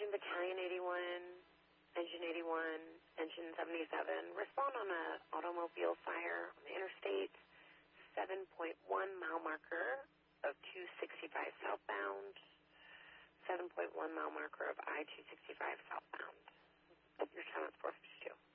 Cruising Battalion 81, Engine 81, Engine 77. Respond on an automobile fire on the interstate, 7.1 mile marker of 265 southbound, 7.1 mile marker of I-265 southbound. Your time is 4:52.